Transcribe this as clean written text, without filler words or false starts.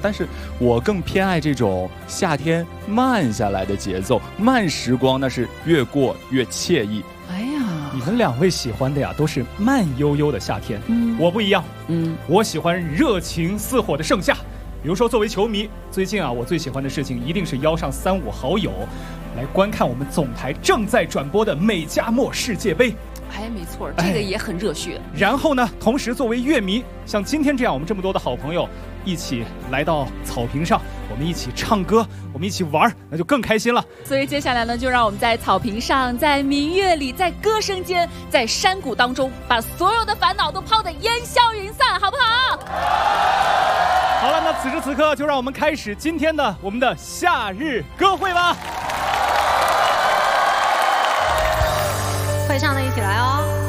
但是我更偏爱这种夏天慢下来的节奏，慢时光那是越过越惬意。 哎呀， 你们两位喜欢的呀都是慢悠悠的夏天，我不一样，我喜欢热情似火的盛夏。比如说作为球迷，最近啊我最喜欢的事情一定是邀上3-5好友来观看我们总台正在转播的美加墨世界杯。 哎，没错，这个也很热血。 然后呢，同时作为乐迷，像今天这样我们这么多的好朋友一起来到草坪上，我们一起唱歌，我们一起玩，那就更开心了。 所以接下来呢，就让我们在草坪上，在民乐里，在歌声间，在山谷当中，把所有的烦恼都抛得烟消云散，好不好？ 好了，那此时此刻就让我们开始今天的我们的夏日歌会吧。 会唱的一起来哦。